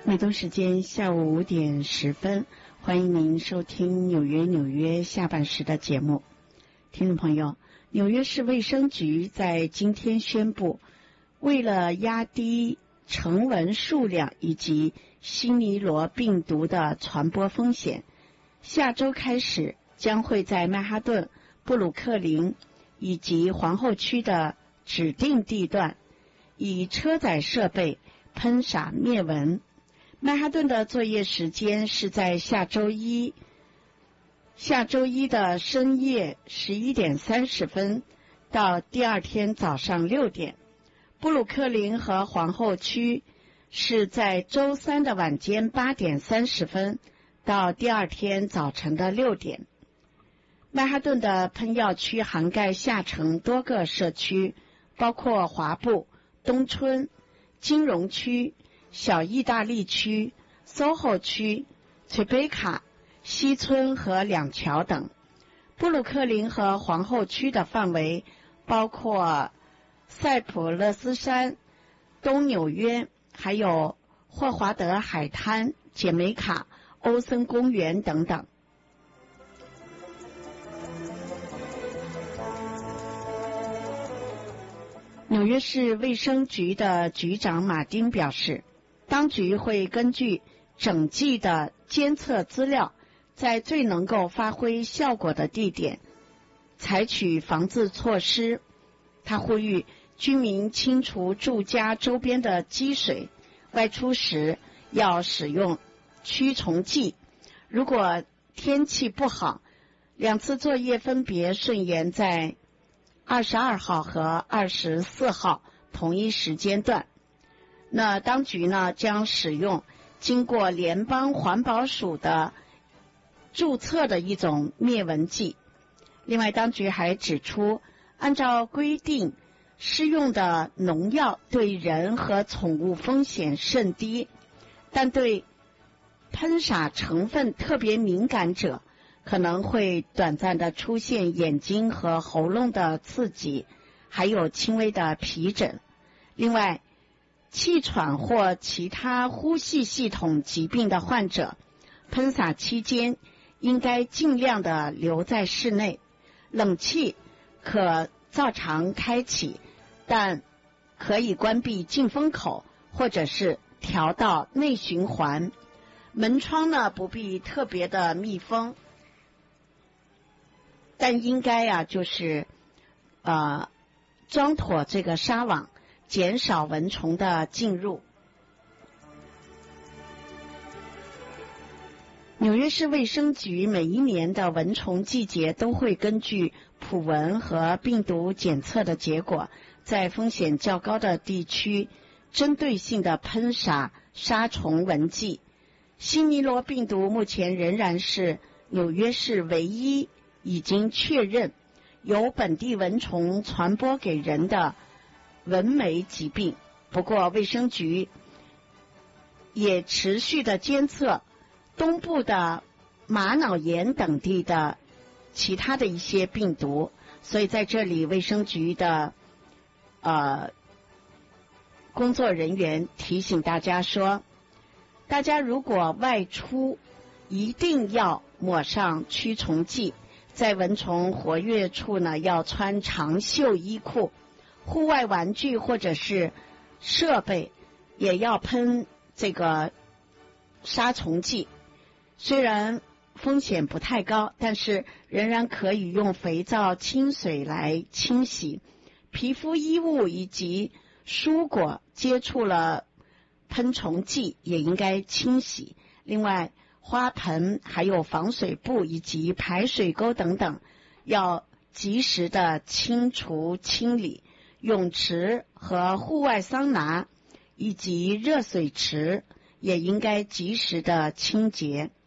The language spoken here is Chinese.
美东时间下午5:10，欢迎您收听纽约下半时的节目。听众朋友，纽约市卫生局在今天宣布，为了压低呈蚊数量以及西尼罗病毒的传播风险，下周开始将会在曼哈顿、布鲁克林以及皇后区的指定地段以车载设备喷洒灭蚊。曼哈顿的作业时间是在下周一的深夜11:30到第二天早上6点。布鲁克林和皇后区是在周三的晚间8:30到第二天早晨的6点。曼哈顿的喷药区涵盖下城多个社区，包括华埠、东村、金融区、小意大利区、SOHO 区、翠贝卡、西村和两桥等。布鲁克林和皇后区的范围包括塞普勒斯山、东纽约，还有霍华德海滩、简梅卡、欧森公园等等。纽约市卫生局的局长马丁表示，当局会根据整季的监测资料，在最能够发挥效果的地点采取防治措施。他呼吁居民清除住家周边的积水，外出时要使用驱虫剂。如果天气不好，两次作业分别顺延在22号和24号同一时间段。那当局呢将使用经过联邦环保署的注册的一种灭蚊剂。另外，当局还指出，按照规定施用的农药对人和宠物风险甚低，但对喷洒成分特别敏感者可能会短暂的出现眼睛和喉咙的刺激，还有轻微的皮疹。另外，气喘或其他呼吸系统疾病的患者，喷洒期间应该尽量的留在室内，冷气可照常开启，但可以关闭进风口或者是调到内循环。门窗呢不必特别的密封，但应该就是装妥这个纱网，减少蚊虫的进入。纽约市卫生局每一年的蚊虫季节都会根据普蚊和病毒检测的结果，在风险较高的地区针对性的喷洒杀虫蚊剂。西尼罗病毒目前仍然是纽约市唯一已经确认由本地蚊虫传播给人的蚊媒疾病。不过卫生局也持续的监测东部的玛瑙岩等地的其他的一些病毒，所以在这里卫生局的工作人员提醒大家说，大家如果外出一定要抹上驱虫剂，在蚊虫活跃处呢要穿长袖衣裤，户外玩具或者是设备也要喷这个杀虫剂。虽然风险不太高，但是仍然可以用肥皂、清水来清洗。皮肤、衣物以及蔬果接触了喷虫剂也应该清洗。另外，花盆还有防水布以及排水沟等等要及时的清除清理。泳池和户外桑拿以及热水池也应该及时的清洁。